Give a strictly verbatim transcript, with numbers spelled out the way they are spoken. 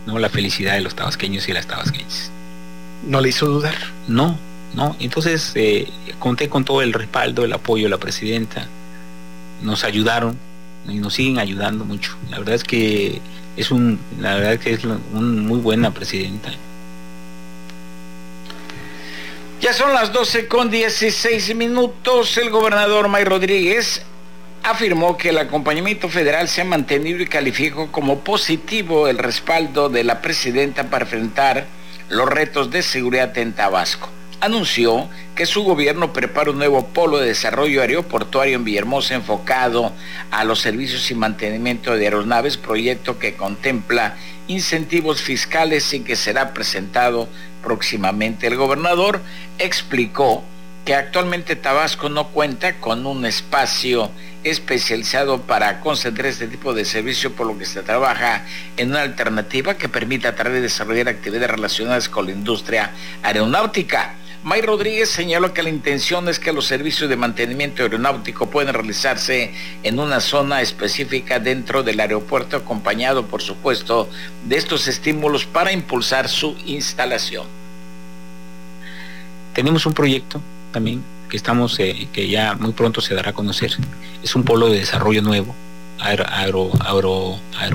¿no?, la felicidad de los tabasqueños y las tabasqueñas. ¿No le hizo dudar? No, no. Entonces eh, conté con todo el respaldo, el apoyo de la presidenta. Nos ayudaron y nos siguen ayudando mucho. La verdad es que es un, la verdad es que es una muy buena presidenta. Ya son las doce con dieciséis minutos. El gobernador May Rodríguez afirmó que el acompañamiento federal se ha mantenido y calificó como positivo el respaldo de la presidenta para enfrentar los retos de seguridad en Tabasco. Anunció que su gobierno prepara un nuevo polo de desarrollo aeroportuario en Villahermosa enfocado a los servicios y mantenimiento de aeronaves, proyecto que contempla incentivos fiscales y que será presentado próximamente. El gobernador explicó que actualmente Tabasco no cuenta con un espacio especializado para concentrar este tipo de servicio, por lo que se trabaja en una alternativa que permita a través de desarrollar actividades relacionadas con la industria aeronáutica. May Rodríguez señaló que la intención es que los servicios de mantenimiento aeronáutico pueden realizarse en una zona específica dentro del aeropuerto, acompañado, por supuesto, de estos estímulos para impulsar su instalación. Tenemos un proyecto también que estamos, eh, que ya muy pronto se dará a conocer. Es un polo de desarrollo nuevo, aero, aero, aero, aero